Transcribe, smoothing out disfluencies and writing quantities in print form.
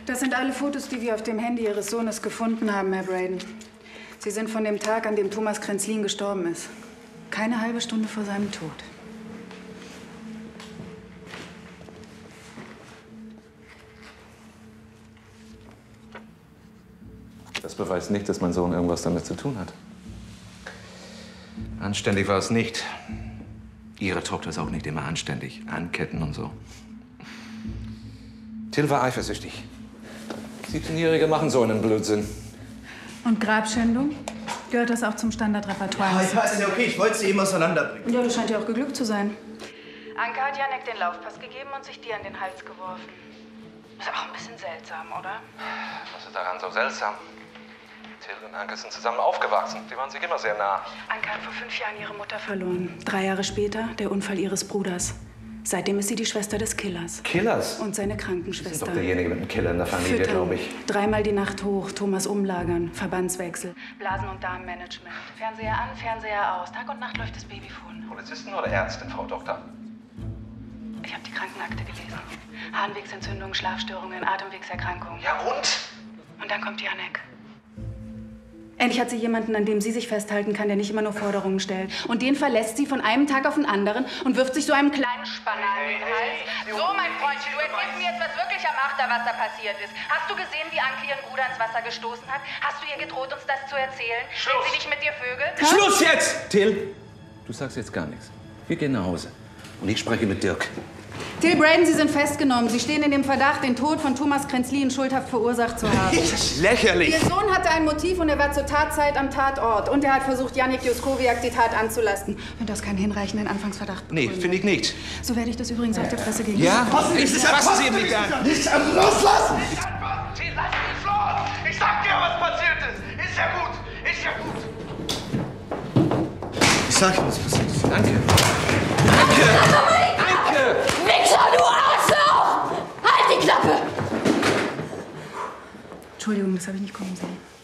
Das sind alle Fotos, die wir auf dem Handy Ihres Sohnes gefunden haben, Herr Braden. Sie sind von dem Tag, an dem Thomas Krenzlin gestorben ist. Keine halbe Stunde vor seinem Tod. Das beweist nicht, dass mein Sohn irgendwas damit zu tun hat. Anständig war es nicht. Ihre Tochter ist auch nicht immer anständig. Anketten und so. Till war eifersüchtig. 17-Jährige machen so einen Blödsinn. Und Grabschändung? Gehört das auch zum Standardrepertoire? Ja, ist ja okay. Ich wollte sie eben auseinanderbringen. Ja, das scheint ja auch geglückt zu sein. Anke hat Janek den Laufpass gegeben und sich dir an den Hals geworfen. Ist auch ein bisschen seltsam, oder? Was ist daran so seltsam? Till und Anke sind zusammen aufgewachsen. Die waren sich immer sehr nah. Anke hat vor 5 Jahren ihre Mutter verloren. 3 Jahre später der Unfall ihres Bruders. Seitdem ist sie die Schwester des Killers. Killers? Und seine Das ist Krankenschwester. doch derjenige mit dem Killer in der Familie, glaube ich. 3-mal die Nacht hoch, Thomas umlagern, Verbandswechsel, Blasen- und Darmmanagement. Fernseher an, Fernseher aus. Tag und Nacht läuft das Babyphone. Polizisten oder Ärztin, Frau Doktor? Ich habe die Krankenakte gelesen. Harnwegsentzündung, Schlafstörungen, Atemwegserkrankungen. Ja und? Und dann kommt Janek. Endlich hat sie jemanden, an dem sie sich festhalten kann, der nicht immer nur Forderungen stellt. Und den verlässt sie von einem Tag auf den anderen und wirft sich so einem kleinen Spanner an den Hals. So, mein Freundchen, du erzählst mir jetzt, was wirklich am Achterwasser passiert ist. Hast du gesehen, wie Anke ihren Bruder ins Wasser gestoßen hat? Hast du ihr gedroht, uns das zu erzählen? Will sie nicht mit dir vögeln? Schluss jetzt! Till! Du sagst jetzt gar nichts. Wir gehen nach Hause. Und ich spreche mit Dirk. Till Braden, Sie sind festgenommen. Sie stehen in dem Verdacht, den Tod von Thomas Krenzlin schuldhaft verursacht zu haben. Das ist lächerlich! Ihr Sohn hatte ein Motiv und er war zur Tatzeit am Tatort. Und er hat versucht, Janek Juskowiak die Tat anzulasten. Und das keinen hinreichenden Anfangsverdacht Nee, finde ich nicht. So werde ich das übrigens auch der Presse gegenüber. Ja? Fassen Sie ihn nicht an! Nicht am Loslassen! Till, lass mich los! Ich sag dir, was passiert ist! Ist ja gut! Ist ja gut! Ich sag Ihnen, was passiert ist. Danke. Wichser, du Arschloch! Halt die Klappe! Entschuldigung, das habe ich nicht kommen sehen.